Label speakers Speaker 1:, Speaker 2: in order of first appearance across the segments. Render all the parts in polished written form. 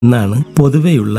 Speaker 1: എന്നാണ് പൊതുവെയുള്ള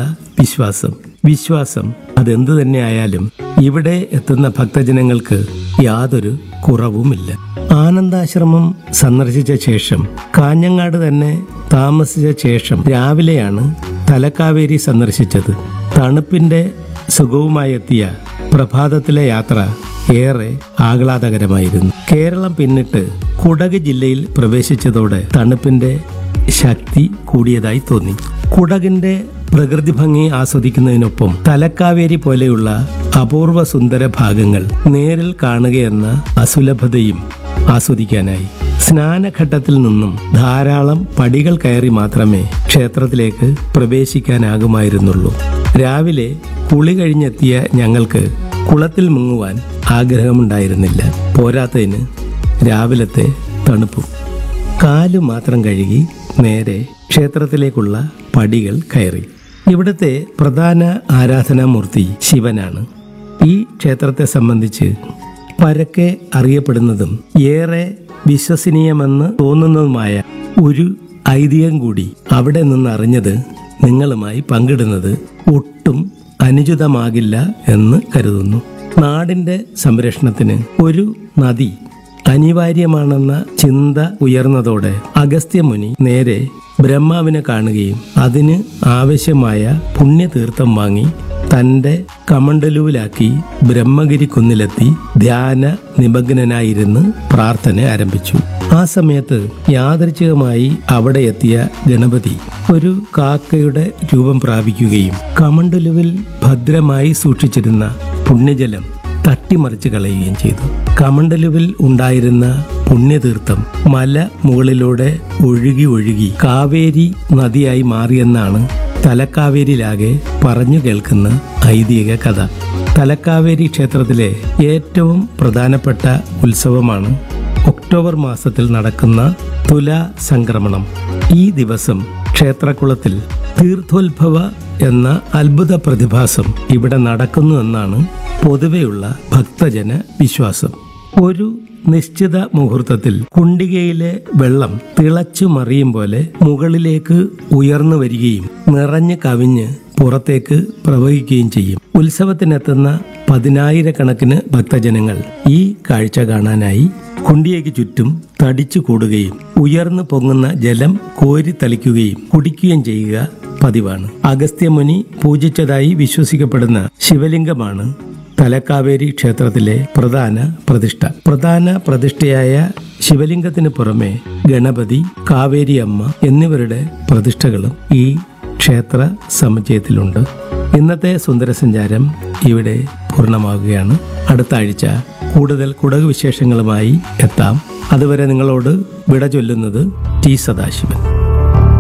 Speaker 1: വിശ്വാസം അതെന്തു തന്നെയായാലും ഇവിടെ എത്തുന്ന ഭക്തജനങ്ങൾക്ക് യാതൊരു കുറവുമില്ല. ആനന്ദാശ്രമം സന്ദർശിച്ച ശേഷം കാഞ്ഞങ്ങാട് തന്നെ താമസിച്ച ശേഷം രാവിലെയാണ് തലക്കാവേരി സന്ദർശിച്ചത്. തണുപ്പിന്റെ സുഖവുമായി എത്തിയ പ്രഭാതത്തിലെ യാത്ര ഏറെ ആഹ്ലാദകരമായിരുന്നു. കേരളം പിന്നിട്ട് കുടക് ജില്ലയിൽ പ്രവേശിച്ചതോടെ തണുപ്പിന്റെ ശക്തി കൂടിയതായി തോന്നി. കുടകിന്റെ പ്രകൃതി ഭംഗി ആസ്വദിക്കുന്നതിനൊപ്പം തലക്കാവേരി പോലെയുള്ള അപൂർവ സുന്ദര ഭാഗങ്ങൾ നേരിൽ കാണുകയെന്ന അസുലഭതയും ആസ്വദിക്കാനായി. സ്നാനഘട്ടത്തിൽ നിന്നും ധാരാളം പടികൾ കയറി മാത്രമേ ക്ഷേത്രത്തിലേക്ക് പ്രവേശിക്കാനാകുമായിരുന്നുള്ളൂ. രാവിലെ കുളി കഴിഞ്ഞെത്തിയ ഞങ്ങൾക്ക് കുളത്തിൽ മുങ്ങുവാൻ ആഗ്രഹമുണ്ടായിരുന്നില്ല. പോരാത്തതിന് രാവിലത്തെ തണുപ്പും. കാലു മാത്രം കഴുകി നേരെ ക്ഷേത്രത്തിലേക്കുള്ള പടികൾ കയറി. ഇവിടുത്തെ പ്രധാന ആരാധനാമൂർത്തി ശിവനാണ്. ഈ ക്ഷേത്രത്തെ സംബന്ധിച്ച് പരക്കെ അറിയപ്പെടുന്നതും ഏറെ വിശ്വസനീയമെന്ന് തോന്നുന്നതുമായ ഒരു ഐതിഹ്യം കൂടി അവിടെ നിന്ന് അറിഞ്ഞത് നിങ്ങളുമായി പങ്കിടുന്നത് ഒട്ടും അനുചിതമാകില്ല എന്ന് കരുതുന്നു. നാടിന്റെ സംരക്ഷണത്തിന് ഒരു നദി അനിവാര്യമാണെന്ന ചിന്ത ഉയർന്നതോടെ അഗസ്ത്യമുനി നേരെ ബ്രഹ്മാവിനെ കാണുകയും അതിന് ആവശ്യമായ പുണ്യതീർത്ഥം വാങ്ങി തന്റെ കമണ്ഡലുവിലാക്കി ബ്രഹ്മഗിരി കുന്നിലെത്തി ധ്യാന നിമഗ്നനായിരുന്ന് പ്രാർത്ഥന ആരംഭിച്ചു. ആ സമയത്ത് യാദൃച്ഛികമായി അവിടെ എത്തിയ ഗണപതി ഒരു കാക്കയുടെ രൂപം പ്രാപിക്കുകയും കമണ്ഡലുവിൽ ഭദ്രമായി സൂക്ഷിച്ചിരുന്ന പുണ്യജലം തട്ടിമറിച്ച് കളയുകയും ചെയ്തു. കമണ്ഡലുവിൽ ഉണ്ടായിരുന്ന പുണ്യതീർത്ഥം മല മുകളിലൂടെ ഒഴുകി കാവേരി നദിയായി മാറിയെന്നാണ് തലക്കാവേരിയിലാകെ പറഞ്ഞു കേൾക്കുന്ന ഐതിഹ്യ കഥ. തലക്കാവേരി ക്ഷേത്രത്തിലെ ഏറ്റവും പ്രധാനപ്പെട്ട ഉത്സവമാണ് ഒക്ടോബർ മാസത്തിൽ നടക്കുന്ന തുലാ സംക്രമണം. ഈ ദിവസം ക്ഷേത്രക്കുളത്തിൽ തീർത്ഥോത്ഭവ എന്ന അത്ഭുത പ്രതിഭാസം ഇവിടെ നടക്കുന്നു എന്നാണ് പൊതുവെയുള്ള ഭക്തജന വിശ്വാസം. ഒരു നിശ്ചിത മുഹൂർത്തത്തിൽ കുണ്ടികയിലെ വെള്ളം തിളച്ചു മറിയും പോലെ മുകളിലേക്ക് ഉയർന്നു വരികയും നിറഞ്ഞു കവിഞ്ഞ് പുറത്തേക്ക് പ്രവഹിക്കുകയും ചെയ്യും. ഉത്സവത്തിനെത്തുന്ന പതിനായിരക്കണക്കിന് ഭക്തജനങ്ങൾ ഈ കാഴ്ച കാണാനായി കുണ്ടിയയ്ക്ക് ചുറ്റും തടിച്ചു കൂടുകയും ഉയർന്നു പൊങ്ങുന്ന ജലം കോരിത്തളിക്കുകയും കുടിക്കുകയും ചെയ്യുക പതിവാണ്. അഗസ്ത്യമുനി പൂജിച്ചതായി വിശ്വസിക്കപ്പെടുന്ന ശിവലിംഗമാണ് തലക്കാവേരി ക്ഷേത്രത്തിലെ പ്രധാന പ്രതിഷ്ഠയായ ശിവലിംഗത്തിന് പുറമെ ഗണപതി, കാവേരി അമ്മ എന്നിവരുടെ പ്രതിഷ്ഠകളും ഈ ക്ഷേത്ര സമുച്ചയത്തിലുണ്ട്. ഇന്നത്തെ സുന്ദരസഞ്ചാരം ഇവിടെ പൂർണ്ണമാകുകയാണ്. അടുത്ത ആഴ്ച കൂടുതൽ കുടക് വിശേഷങ്ങളുമായി എത്താം. അതുവരെ നിങ്ങളോട് വിട ചൊല്ലുന്നത് ടി സദാശിവൻ.